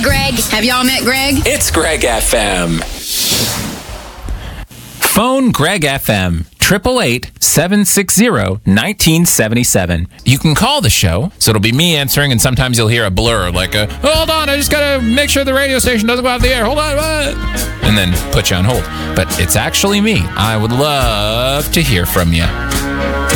Greg. Have y'all met Greg? It's Greg FM. Phone Greg FM. 888-760-1977. You can call the show, so it'll be me answering, and sometimes you'll hear a blur, like hold on, I just gotta make sure the radio station doesn't go off the air. Hold on, what? And then put you on hold. But it's actually me. I would love to hear from you.